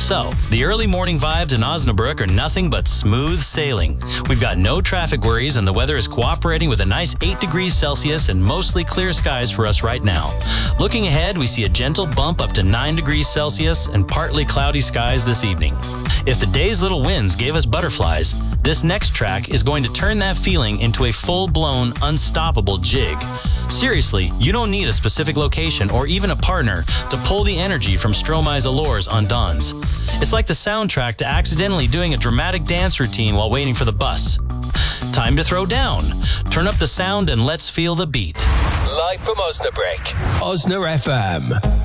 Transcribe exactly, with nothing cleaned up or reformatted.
So, the early morning vibes in Osnabrück are nothing but smooth sailing. We've got no traffic worries and the weather is cooperating with a nice eight degrees Celsius and mostly clear skies for us right now. Looking ahead, we see a gentle bump up to nine degrees Celsius and partly cloudy skies this evening. If the day's little winds gave us butterflies, this next track is going to turn that feeling into a full-blown, unstoppable jig. Seriously, you don't need a specific location or even a partner to pull the energy from Stromae's Allures on Dons. It's like the soundtrack to accidentally doing a dramatic dance routine while waiting for the bus. Time to throw down. Turn up the sound and let's feel the beat. Live from Osnabrück, Osna F M.